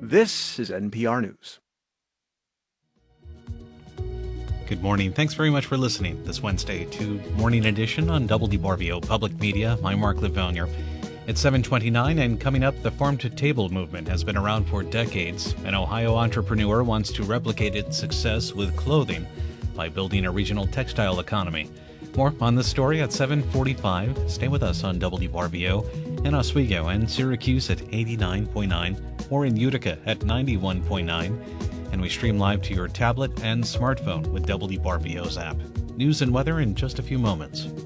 This is NPR News. Good morning. Thanks very much for listening this Wednesday to Morning Edition on WRVO Public Media. I'm Mark Livonia. It's 7:29, and coming up, the farm-to-table movement has been around for decades. An Ohio entrepreneur wants to replicate its success with clothing by building a regional textile economy. More on this story at 7:45. Stay with us on WRVO in Oswego and Syracuse at 89.9, or in Utica at 91.9. And we stream live to your tablet and smartphone with WRVO's app. News and weather in just a few moments.